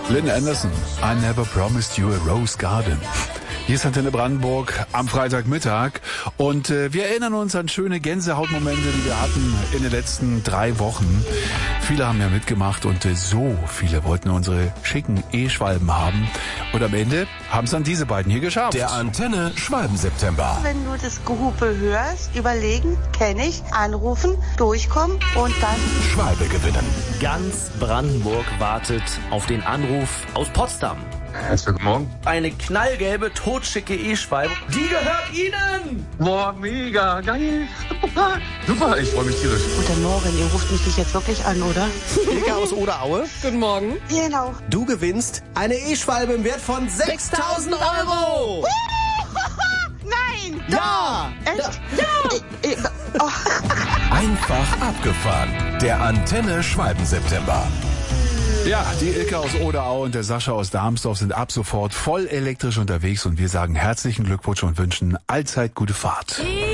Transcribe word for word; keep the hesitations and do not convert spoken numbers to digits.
Lynn Anderson, I never promised you a rose garden. Hier ist Antenne Brandenburg am Freitagmittag und äh, wir erinnern uns an schöne Gänsehautmomente, die wir hatten in den letzten drei Wochen. Viele haben ja mitgemacht und äh, so viele wollten unsere schicken E-Schwalben haben. Und am Ende haben es dann diese beiden hier geschafft. Der Antenne Schwalben-September. Wenn du das Gehupe hörst, überlegen, kenne ich, anrufen, durchkommen und dann Schwalbe gewinnen. Ganz Brandenburg wartet auf den Anruf aus Potsdam. Herzlichen guten Morgen. Eine knallgelbe, totschicke E-Schwalbe. Die gehört Ihnen! Boah, mega, geil. Super, ich freue mich tierisch. Guten Morgen, ihr ruft mich nicht jetzt wirklich an, oder? Ilka aus Oderaue. Guten Morgen. Genau. Du gewinnst eine E-Schwalbe im Wert von sechstausend Euro. Nein! Ja! Echt? Ja! Ich, ich, oh. Einfach abgefahren. Der Antenne Schwalben-September. Ja, die Ilka aus Oderau und der Sascha aus Darmsdorf sind ab sofort voll elektrisch unterwegs und wir sagen herzlichen Glückwunsch und wünschen allzeit gute Fahrt.